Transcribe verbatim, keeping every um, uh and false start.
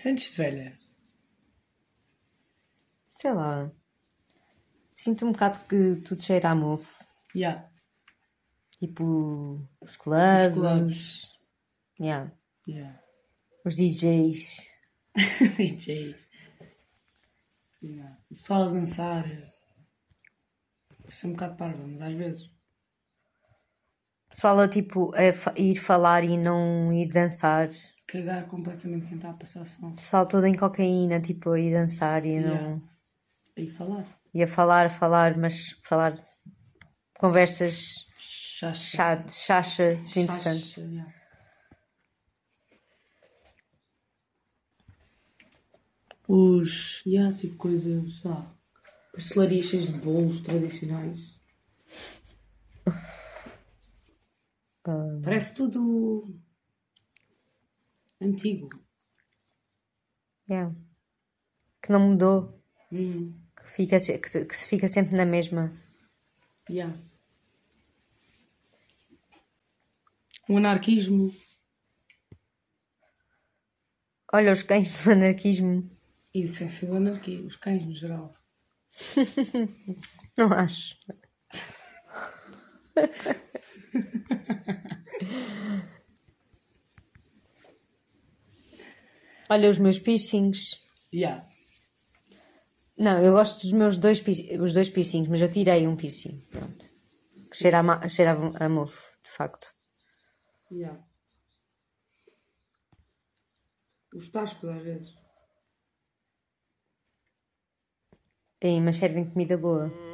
Sentes-te velha? Sei lá. Sinto um bocado que tudo cheira a mofo. Yeah. Tipo, os Os clubes. clubes. Yeah. Yeah. Os D Js. D Js. Yeah. O pessoal a dançar. Isso é um bocado parvo, mas às vezes. Fala tipo a fa- ir falar e não ir dançar. Cagar completamente quem está a passar som. Pessoal todo em cocaína, tipo, a ir dançar e Yeah. não. E falar. Ia falar, falar, mas falar conversas Chacha. chá, chacha, interessantes. Chacha, yeah. Os. Yeah, tipo coisas. Sei lá. Pastelarias cheias de bolos tradicionais. Ah, Parece tudo. Antigo. yeah. Que não mudou, Hum. que, fica, se- que, que se fica sempre na mesma. Yeah. O anarquismo. Olha, os cães do anarquismo, E a essência do anarquia. Os cães no geral. não acho. Olha, os meus piercings. Yeah. Não, eu gosto dos meus dois, piercings, os dois piercings, mas eu tirei um piercing. Pronto. Que cheira a, ma- cheira a mofo, de facto. Yeah. Os tascos às vezes. Ei, mas servem comida boa.